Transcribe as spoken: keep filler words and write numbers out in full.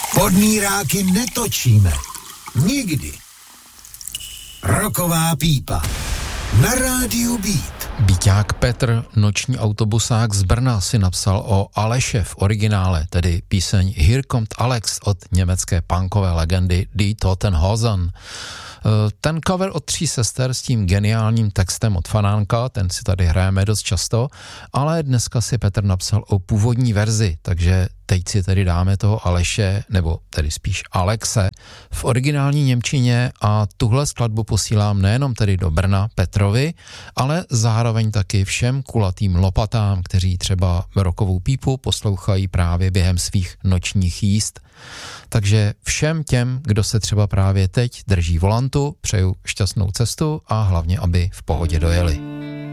Podmíráky netočíme. Nikdy. Roková pípa. Na rádiu Beat. Bíťák Petr, noční autobusák z Brna, si napsal o Aleše v originále, tedy píseň Here Kommt Alex od německé punkové legendy Die Toten Hosen. Ten cover od Tří sester s tím geniálním textem od Fanánka, ten si tady hrajeme dost často, ale dneska si Petr napsal o původní verzi, takže teď si tedy dáme toho Aleše, nebo tedy spíš Alexe, v originální němčině a tuhle skladbu posílám nejenom tedy do Brna Petrovi, ale zároveň taky všem kulatým lopatám, kteří třeba rockovou pípu poslouchají právě během svých nočních jízd. Takže všem těm, kdo se třeba právě teď drží volantu, přeju šťastnou cestu a hlavně, aby v pohodě dojeli.